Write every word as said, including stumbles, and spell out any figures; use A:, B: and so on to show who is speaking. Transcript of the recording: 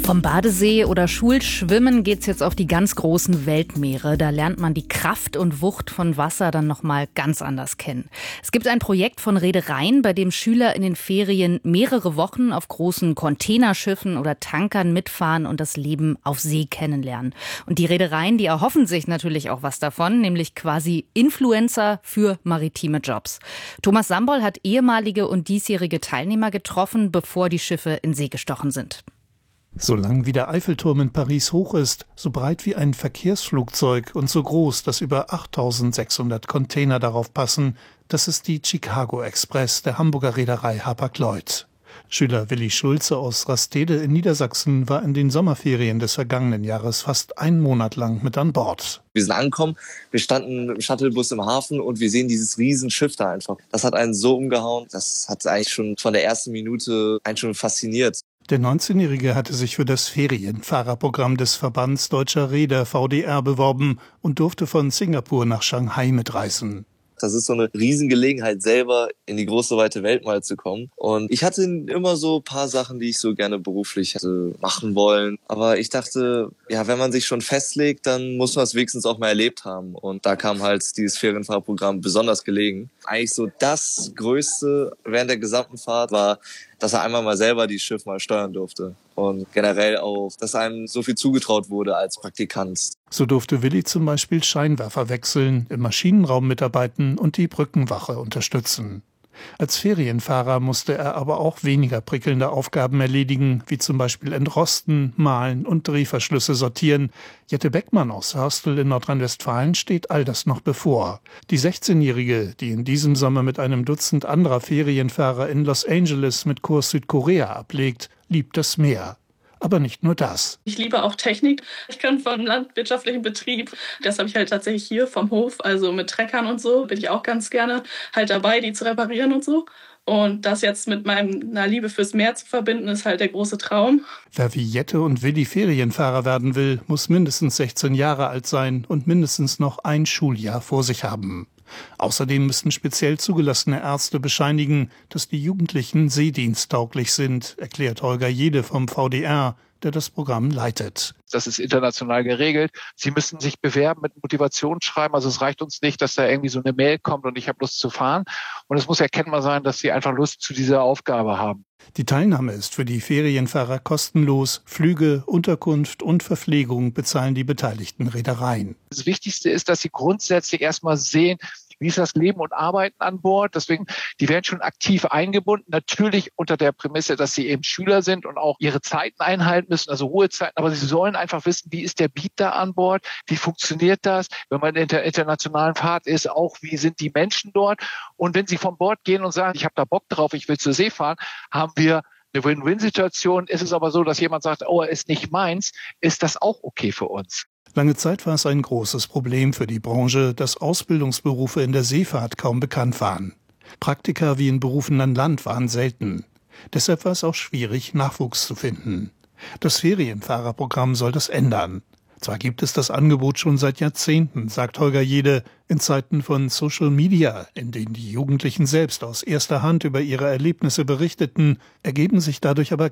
A: Vom Badesee oder Schulschwimmen geht's jetzt auf die ganz großen Weltmeere. Da lernt man die Kraft und Wucht von Wasser dann nochmal ganz anders kennen. Es gibt ein Projekt von Reedereien, bei dem Schüler in den Ferien mehrere Wochen auf großen Containerschiffen oder Tankern mitfahren und das Leben auf See kennenlernen. Und die Reedereien, die erhoffen sich natürlich auch was davon, nämlich quasi Influencer für maritime Jobs. Thomas Sambol hat ehemalige und diesjährige Teilnehmer getroffen, bevor die Schiffe in See gestochen sind.
B: So lang wie der Eiffelturm in Paris hoch ist, so breit wie ein Verkehrsflugzeug und so groß, dass über achttausendsechshundert Container darauf passen, das ist die Chicago Express der Hamburger Reederei Hapag-Lloyd. Schüler Willi Schulze aus Rastede in Niedersachsen war in den Sommerferien des vergangenen Jahres fast einen Monat lang mit an Bord.
C: Wir sind angekommen, wir standen mit dem Shuttlebus im Hafen und wir sehen dieses riesen Schiff da einfach. Das hat einen so umgehauen, das hat eigentlich schon von der ersten Minute einen schon fasziniert.
B: Der neunzehnjährige hatte sich für das Ferienfahrerprogramm des Verbands Deutscher Reeder V D R beworben und durfte von Singapur nach Shanghai mitreisen.
C: Das ist so eine Riesengelegenheit, selber in die große, weite Welt mal zu kommen. Und ich hatte immer so ein paar Sachen, die ich so gerne beruflich hätte machen wollen. Aber ich dachte, ja, wenn man sich schon festlegt, dann muss man es wenigstens auch mal erlebt haben. Und da kam halt dieses Ferienfahrprogramm besonders gelegen. Eigentlich so das Größte während der gesamten Fahrt war, dass er einmal mal selber die Schiff mal steuern durfte. Und generell auch, dass einem so viel zugetraut wurde als Praktikant.
B: So durfte Willi zum Beispiel Scheinwerfer wechseln, im Maschinenraum mitarbeiten und die Brückenwache unterstützen. Als Ferienfahrer musste er aber auch weniger prickelnde Aufgaben erledigen, wie zum Beispiel entrosten, mahlen und Drehverschlüsse sortieren. Jette Beckmann aus Hörstel in Nordrhein-Westfalen steht all das noch bevor. Die sechzehnjährige, die in diesem Sommer mit einem Dutzend anderer Ferienfahrer in Los Angeles mit Kurs Südkorea ablegt, liebt das Meer. Aber nicht nur das.
D: Ich liebe auch Technik. Ich kann vom landwirtschaftlichen Betrieb, das habe ich halt tatsächlich hier vom Hof, also mit Treckern und so, bin ich auch ganz gerne halt dabei, die zu reparieren und so. Und das jetzt mit meiner Liebe fürs Meer zu verbinden, ist halt der große Traum.
B: Wer wie Jette und Willi Ferienfahrer werden will, muss mindestens sechzehn Jahre alt sein und mindestens noch ein Schuljahr vor sich haben. Außerdem müssen speziell zugelassene Ärzte bescheinigen, dass die Jugendlichen seediensttauglich sind, erklärt Holger Jede vom V D R, der das Programm leitet.
E: Das ist international geregelt. Sie müssen sich bewerben mit Motivationsschreiben. Also es reicht uns nicht, dass da irgendwie so eine Mail kommt und ich habe Lust zu fahren. Und es muss erkennbar sein, dass sie einfach Lust zu dieser Aufgabe haben.
B: Die Teilnahme ist für die Ferienfahrer kostenlos. Flüge, Unterkunft und Verpflegung bezahlen die beteiligten Reedereien.
E: Das Wichtigste ist, dass sie grundsätzlich erstmal sehen, wie ist das Leben und Arbeiten an Bord. Deswegen, die werden schon aktiv eingebunden. Natürlich unter der Prämisse, dass sie eben Schüler sind und auch ihre Zeiten einhalten müssen, also Ruhezeiten. Aber sie sollen einfach wissen, wie ist der Beat da an Bord? Wie funktioniert das? Wenn man in der internationalen Fahrt ist, auch wie sind die Menschen dort? Und wenn sie von Bord gehen und sagen, ich habe da Bock drauf, ich will zur See fahren, haben wir eine Win-Win-Situation. Ist es aber so, dass jemand sagt, oh, er ist nicht meins, ist das auch okay für uns.
B: Lange Zeit war es ein großes Problem für die Branche, dass Ausbildungsberufe in der Seefahrt kaum bekannt waren. Praktika wie in Berufen an Land waren selten. Deshalb war es auch schwierig, Nachwuchs zu finden. Das Ferienfahrerprogramm soll das ändern. Zwar gibt es das Angebot schon seit Jahrzehnten, sagt Holger Jede, in Zeiten von Social Media, in denen die Jugendlichen selbst aus erster Hand über ihre Erlebnisse berichteten, ergeben sich dadurch aber